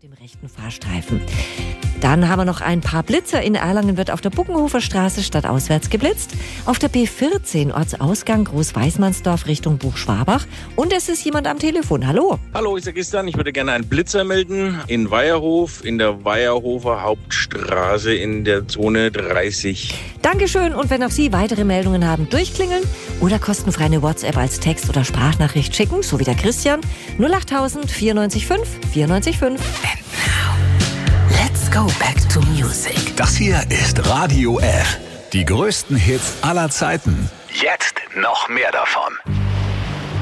dem rechten Fahrstreifen. Dann haben wir noch ein paar Blitzer. In Erlangen wird auf der Buckenhofer Straße stadtauswärts geblitzt. Auf der B14 Ortsausgang Groß-Weißmannsdorf Richtung Buchschwabach. Und es ist jemand am Telefon. Hallo. Hallo, ich sage Christian. Ich würde gerne einen Blitzer melden in Weierhof, in der Weierhofer Hauptstraße in der Zone 30. Dankeschön. Und wenn auch Sie weitere Meldungen haben, durchklingeln oder kostenfrei eine WhatsApp als Text- oder Sprachnachricht schicken, so wie der Christian. 08000 94 5 94 5. Let's go back to music. Das hier ist Radio F. Die größten Hits aller Zeiten. Jetzt noch mehr davon.